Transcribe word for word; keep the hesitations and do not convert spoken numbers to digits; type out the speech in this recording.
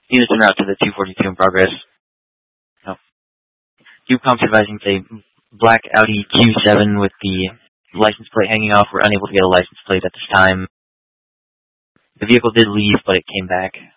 Units en route to the two forty-two in progress. No. Cube comms advising a black Audi Q seven with the license plate hanging off. We're unable to get a license plate at this time. The vehicle did leave, but it came back.